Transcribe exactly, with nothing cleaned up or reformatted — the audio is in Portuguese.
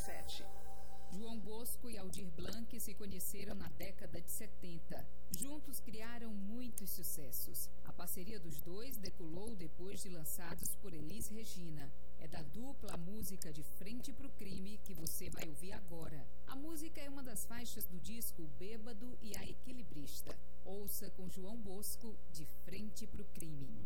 sete. João Bosco e Aldir Blanc se conheceram na década de setenta. Juntos criaram muitos sucessos. A parceria dos dois decolou depois de lançados por Elis Regina. É da dupla a música De Frente pro Crime que você vai ouvir agora. A música é uma das faixas do disco O Bêbado e a Equilibrista. Ouça com João Bosco, De Frente pro Crime.